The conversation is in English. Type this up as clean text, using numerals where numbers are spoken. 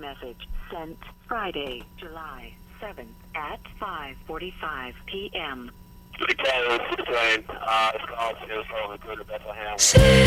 message sent Friday, July 7th at 5:45 p.m. It's called Sales Recruiter Bethlehem.